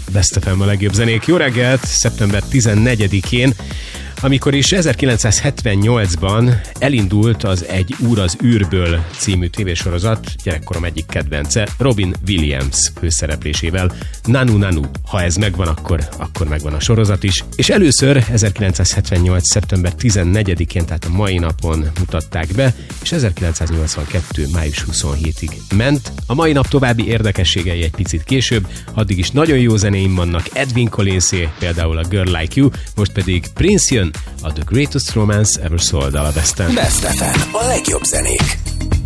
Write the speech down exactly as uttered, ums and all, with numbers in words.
Best ef em a legjobb zenék. Jó reggelt, szeptember tizennegyedikén, amikor is ezerkilencszázhetvennyolcban elindult az Egy úr az űrből című tévésorozat, gyerekkorom egyik kedvence, Robin Williams főszereplésével. Nanu Nanu, ha ez megvan, akkor, akkor megvan a sorozat is. És először ezerkilencszázhetvennyolc. szeptember tizennegyedikén, tehát a mai napon mutatták be, és ezerkilencszáznyolcvankettő. május huszonhetedikéig ment. A mai nap további érdekességei egy picit később, addig is nagyon jó zenéim vannak, Edwin Collinsé, például a Girl Like You, most pedig Prince jön, a The Greatest Romance Ever Sold a Besten. Best ef em, a legjobb zenék.